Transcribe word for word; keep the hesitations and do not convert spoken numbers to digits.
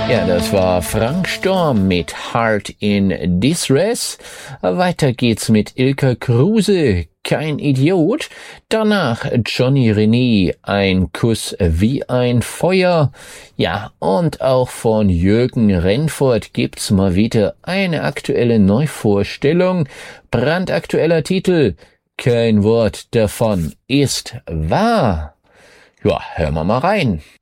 Ja, das war Frank Storm mit Heart in Distress. Weiter geht's mit Ilka Kruse, Kein Idiot. Danach Johnny René, Ein Kuss wie ein Feuer. Ja, und auch von Jürgen Rennfort gibt's mal wieder eine aktuelle Neuvorstellung. Brandaktueller Titel, Kein Wort davon ist wahr. Ja, hören wir mal rein.